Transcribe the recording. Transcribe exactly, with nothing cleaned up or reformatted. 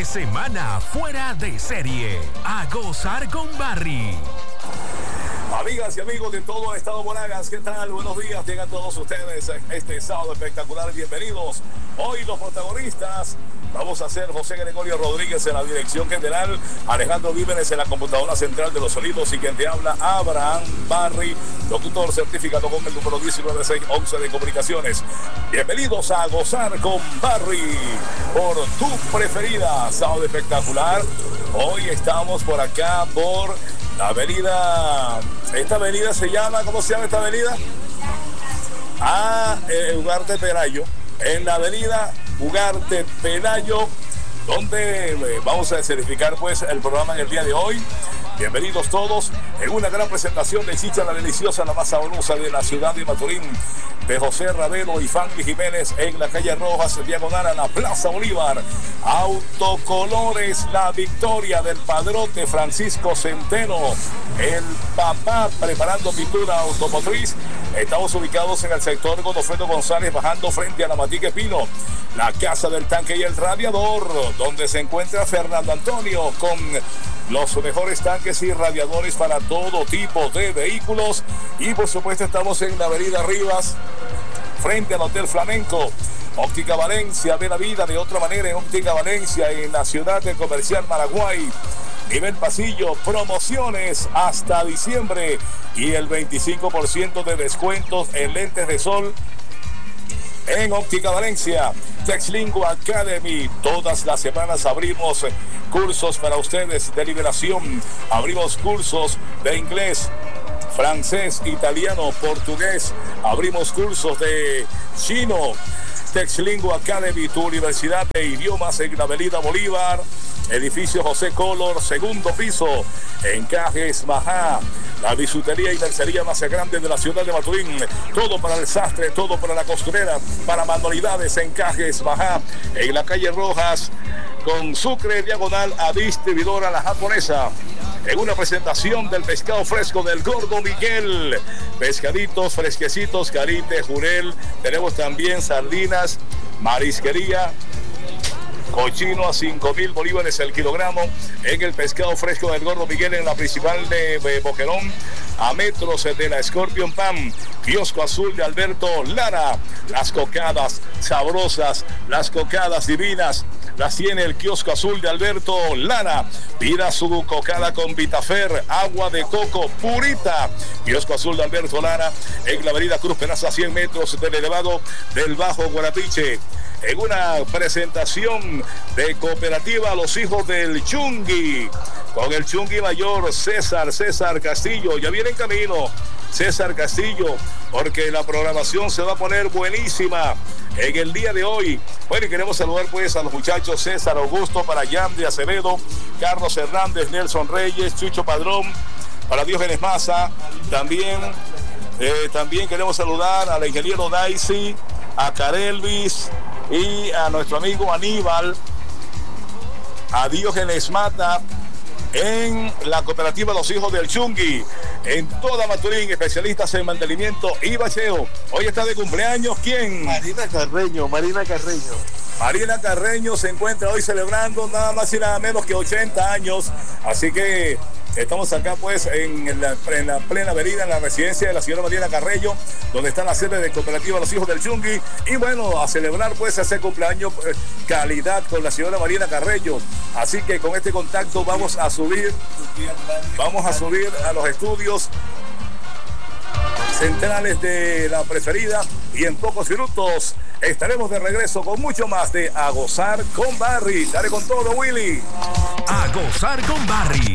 semana fuera de serie. A gozar con Barry. Amigas y amigos de todo el estado Monagas, ¿qué tal? Buenos días, llegan todos ustedes este sábado espectacular, bienvenidos. Hoy los protagonistas vamos a ser José Gregorio Rodríguez en la dirección general, Alejandro Víveres en la computadora central de los sonidos y quien te habla, Abraham Barry, locutor certificado con el número diecinueve seis once de comunicaciones. Bienvenidos a Gozar con Barry por tu preferida, sábado espectacular. Hoy estamos por acá por la avenida, esta avenida se llama, ¿cómo se llama esta avenida? Ah, eh, Ugarte Pelayo, en la avenida Ugarte Pelayo, donde eh, vamos a certificar pues el programa en el día de hoy. Bienvenidos todos en una gran presentación de Chicha la Deliciosa, la más sabrosa de la ciudad de Maturín, de José Ravelo y Fanny Jiménez en la calle Rojas, diagonal a la Plaza Bolívar. Autocolores, la victoria del padrote Francisco Centeno, el papá preparando pintura automotriz. Estamos ubicados en el sector Godofredo González, bajando frente a la Matique Pino, la Casa del Tanque y el Radiador, donde se encuentra Fernando Antonio con los mejores tanques y radiadores para todo tipo de vehículos. Y por supuesto estamos en la avenida Rivas, frente al Hotel Flamenco. Óptica Valencia, ve la vida de otra manera en Óptica Valencia, en la ciudad de Comercial Paraguay. Nivel pasillo, promociones hasta diciembre y el veinticinco por ciento de descuentos en lentes de sol en Óptica Valencia. Texlingua Academy, todas las semanas abrimos cursos para ustedes de liberación, abrimos cursos de inglés, francés, italiano, portugués, abrimos cursos de chino. Texlingua Academy, tu universidad de idiomas en la avenida Bolívar, edificio José Color, segundo piso, Encajes Majá, la bisutería y mercería más grande de la ciudad de Maturín. Todo para el sastre, todo para la costurera, para manualidades. Encajes Majá, en la calle Rojas, con Sucre, diagonal a distribuidora La Japonesa. En una presentación del pescado fresco del Gordo Miguel, pescaditos fresquecitos, carite, jurel, tenemos también sardinas, marisquería, cochino a cinco mil bolívares el kilogramo en el pescado fresco del Gordo Miguel, en la principal de, de Boquerón, a metros de la Scorpion Pan. Kiosco azul de Alberto Lara, las cocadas sabrosas, las cocadas divinas, las tiene el kiosco azul de Alberto Lara. Pida su cocada con Vitafer, agua de coco purita. Kiosco azul de Alberto Lara, en la avenida Cruz Penaza, cien metros del elevado del Bajo Guarapiche. En una presentación de cooperativa Los Hijos del Chungui, con el Chungui mayor César, César Castillo, ya viene en camino César Castillo, porque la programación se va a poner buenísima en el día de hoy. Bueno, y queremos saludar pues a los muchachos César Augusto, para Yandri Acevedo, Carlos Hernández, Nelson Reyes, Chucho Padrón, para Diógenes Maza, también, eh, también queremos saludar al ingeniero Daisy, a Carelvis y a nuestro amigo Aníbal, a Diógenes Mata, en la cooperativa Los Hijos del Chungui, en toda Maturín, especialistas en mantenimiento y bacheo. Hoy está de cumpleaños, ¿quién? Marina Carreño, Marina Carreño. Marina Carreño se encuentra hoy celebrando nada más y nada menos que ochenta años, así que estamos acá pues en la, en la plena avenida, en la residencia de la señora Marina Carreño, donde está la sede de cooperativa Los Hijos del Chungui, y bueno, a celebrar pues ese cumpleaños pues, calidad con la señora Marina Carreño. Así que con este contacto vamos a subir, vamos a subir a los estudios centrales de la preferida, y en pocos minutos estaremos de regreso con mucho más de A Gozar con Barry. Dale con todo, Willy. A Gozar con Barry.